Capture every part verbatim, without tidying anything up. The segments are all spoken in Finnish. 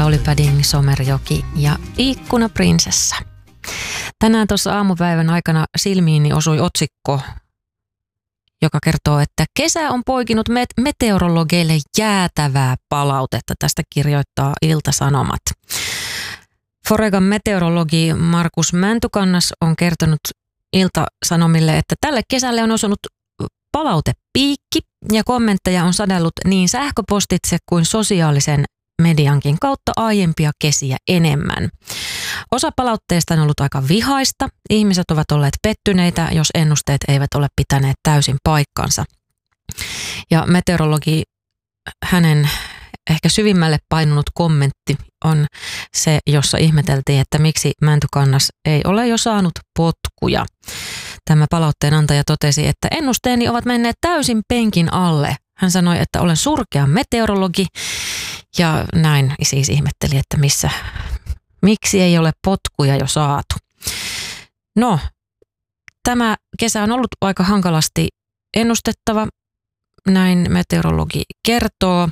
Pauli Padding, Somerjoki ja Ikkunaprinsessa. Tänään tuossa aamupäivän aikana silmiini osui otsikko, joka kertoo, että kesä on poikinut met- meteorologeille jäätävää palautetta. Tästä kirjoittaa Ilta-Sanomat. Foregan meteorologi Markus Mäntykannas on kertonut Ilta-Sanomille, että tälle kesälle on osunut palautepiikki ja kommentteja on sadellut niin sähköpostitse kuin sosiaalisen mediankin kautta aiempia kesiä enemmän. Osa palautteesta on ollut aika vihaista. Ihmiset ovat olleet pettyneitä, jos ennusteet eivät ole pitäneet täysin paikkansa. Ja meteorologi, hänen ehkä syvimmälle painunut kommentti on se, jossa ihmeteltiin, että miksi Mäntykannas ei ole jo saanut potkuja. Tämä palautteen antaja totesi, että ennusteeni ovat menneet täysin penkin alle. Hän sanoi, että olen surkea meteorologi ja näin siis ihmetteli, että missä, miksi ei ole potkuja jo saatu. No, tämä kesä on ollut aika hankalasti ennustettava, näin meteorologi kertoo.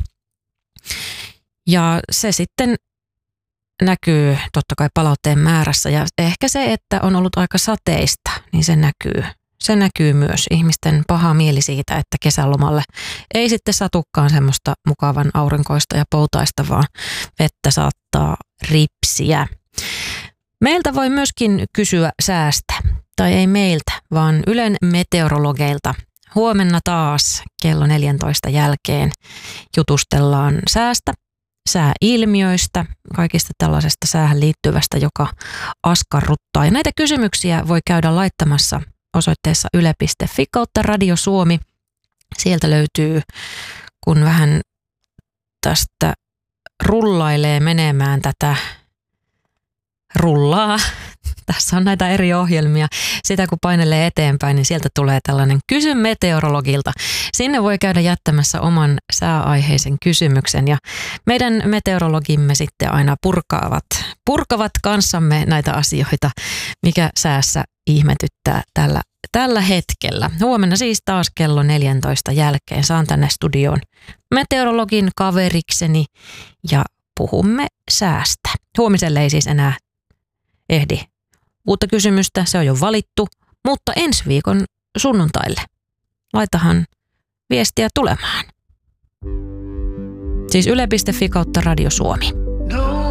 Ja se sitten näkyy totta kai palautteen määrässä ja ehkä se, että on ollut aika sateista, niin se näkyy. Se näkyy myös ihmisten paha mieli siitä, että kesälomalle ei sitten satukaan semmoista mukavan aurinkoista ja poutaista, vaan vettä saattaa ripsiä. Meiltä voi myöskin kysyä säästä, tai ei meiltä, vaan Ylen meteorologeilta. Huomenna taas kello neljäntoista jälkeen jutustellaan säästä, sääilmiöistä, kaikista tällaisesta säähän liittyvästä, joka askarruttaa. Ja näitä kysymyksiä voi käydä laittamassa osoitteessa yle piste fi kautta Radio Suomi. Sieltä löytyy, kun vähän tästä rullailee menemään tätä rullaa. Tässä on näitä eri ohjelmia. Sitä kun painelee eteenpäin, niin sieltä tulee tällainen Kysy meteorologilta. Sinne voi käydä jättämässä oman sääaiheisen kysymyksen ja meidän meteorologimme sitten aina purkaavat, purkavat kanssamme näitä asioita, mikä säässä ihmetyttää tällä, tällä hetkellä. Huomenna siis taas kello neljäntoista jälkeen saan tänne studioon meteorologin kaverikseni ja puhumme säästä. Huomiselle ei siis enää ehdi uutta kysymystä, se on jo valittu, mutta ensi viikon sunnuntaille laitahan viestiä tulemaan. Siis yle piste fi kautta Radio Suomi.